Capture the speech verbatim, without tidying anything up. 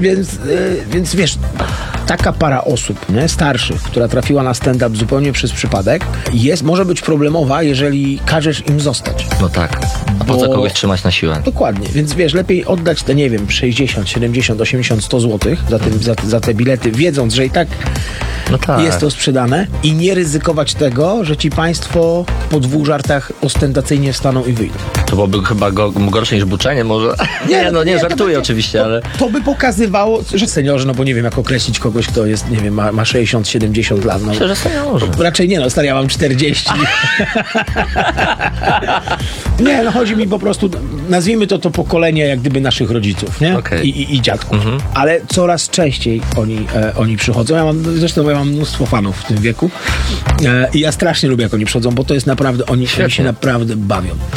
więc, yy, więc wiesz, taka para osób, nie, starszych, która trafiła na stand-up zupełnie przez przypadek, jest, może być problemowa, jeżeli każesz im zostać. No tak. A po Bo- co kogoś trzymać na siłę? Dokładnie, więc wiesz, lepiej oddać te, nie wiem, sześćdziesiąt, siedemdziesiąt, osiemdziesiąt, sto złotych za, tym, za, za te bilety, wiedząc, że i tak No tak. jest to sprzedane i nie ryzykować tego, że ci państwo po dwóch żartach ostentacyjnie wstaną i wyjdą. To byłoby chyba go, gorsze niż buczenie może. Nie, no nie, to żartuję będzie- oczywiście, to, ale... To by pokazywało, że seniorzy, no bo nie wiem, jak określić kogoś, kto jest, nie wiem, ma, ma sześćdziesiąt, siedemdziesiąt lat. No, Myślę, że seniorzy. raczej nie, no stary, ja mam czterdzieści. Nie, no chodzi mi po prostu, nazwijmy to to pokolenie jak gdyby naszych rodziców, nie? Okej. I, i, i dziadków. Ale coraz częściej oni, e, oni przychodzą. Ja mam, zresztą ja mam mnóstwo fanów w tym wieku. E, I ja strasznie lubię, jak oni przychodzą, bo to jest naprawdę, oni, oni się Świetnie. naprawdę bawią.